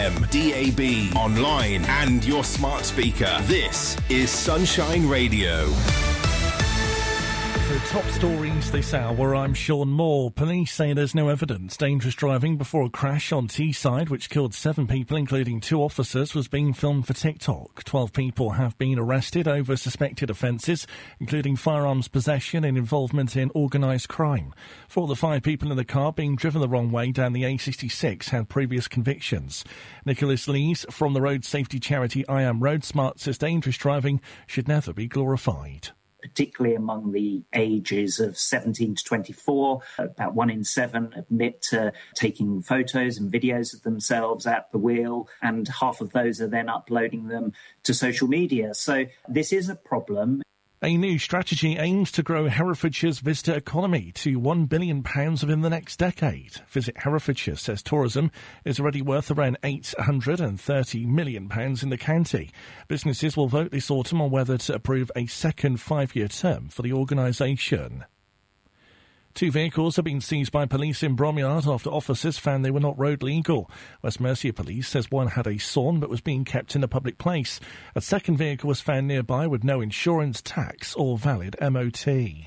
DAB, online and your smart speaker. This is Sunshine Radio. The top stories this hour, I'm Sean Moore. Police say there's no evidence dangerous driving before a crash on Teesside, which killed 7 people, including 2 officers, was being filmed for TikTok. 12 people have been arrested over suspected offences, including firearms possession and involvement in organised crime. 4 of the 5 people in the car being driven the wrong way down the A66 had previous convictions. Nicholas Lees from the road safety charity I Am Road Smart says dangerous driving should never be glorified. Particularly among the ages of 17 to 24, about 1 in 7 admit to taking photos and videos of themselves at the wheel, and half of those are then uploading them to social media. So this is a problem. A new strategy aims to grow Herefordshire's visitor economy to £1 billion within the next decade. Visit Herefordshire says tourism is already worth around £830 million in the county. Businesses will vote this autumn on whether to approve a second 5-year term for the organisation. 2 vehicles have been seized by police in Bromyard after officers found they were not road legal. West Mercia Police says one had a sawn but was being kept in a public place. A second vehicle was found nearby with no insurance, tax or valid MOT.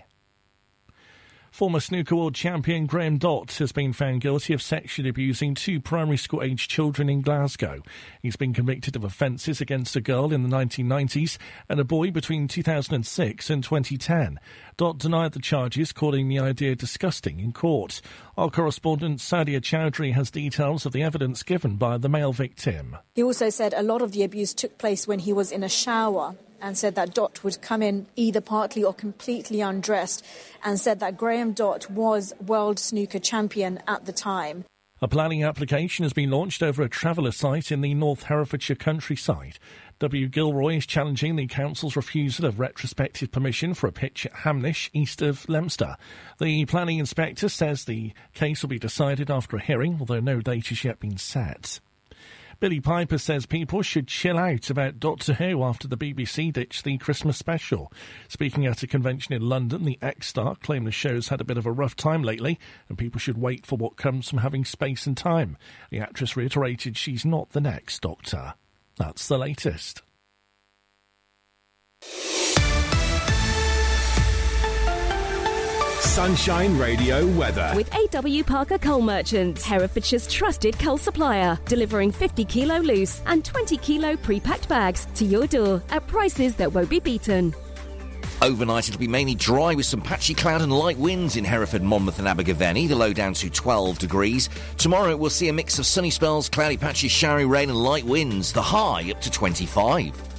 Former snooker world champion Graham Dott has been found guilty of sexually abusing 2 primary school-aged children in Glasgow. He's been convicted of offences against a girl in the 1990s and a boy between 2006 and 2010. Dott denied the charges, calling the idea disgusting in court. Our correspondent Sadia Chowdhury has details of the evidence given by the male victim. He also said a lot of the abuse took place when he was in a shower, and said that Dott would come in either partly or completely undressed, and said that Graham Dott was world snooker champion at the time. A planning application has been launched over a traveller site in the North Herefordshire countryside. W. Gilroy is challenging the council's refusal of retrospective permission for a pitch at Hamnish, east of Leominster. The planning inspector says the case will be decided after a hearing, although no date has yet been set. Billy Piper says people should chill out about Doctor Who after the BBC ditched the Christmas special. Speaking at a convention in London, the ex-star claimed the show's had a bit of a rough time lately and people should wait for what comes from having space and time. The actress reiterated she's not the next Doctor. That's the latest. Sunshine Radio weather. With A.W. Parker Coal Merchants, Herefordshire's trusted coal supplier, delivering 50 kilo loose and 20 kilo pre-packed bags to your door at prices that won't be beaten. Overnight it'll be mainly dry with some patchy cloud and light winds in Hereford, Monmouth and Abergavenny, the low down to 12 degrees. Tomorrow we'll see a mix of sunny spells, cloudy patches, showery rain and light winds, the high up to 25.